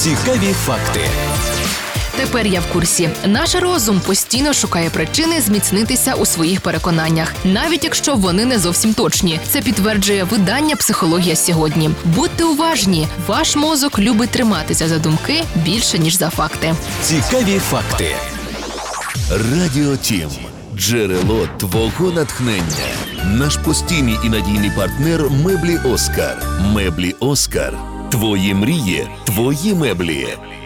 Цікаві факти. Тепер я в курсі. Наш розум постійно шукає причини зміцнитися у своїх переконаннях, навіть якщо вони не зовсім точні. Це підтверджує видання «Психологія сьогодні». Будьте уважні, ваш мозок любить триматися за думки більше, ніж за факти. Цікаві факти. Радіо Тім. Джерело твого натхнення. Наш постійний і надійний партнер «Меблі Оскар». «Меблі Оскар». Твої мрії, твої меблі.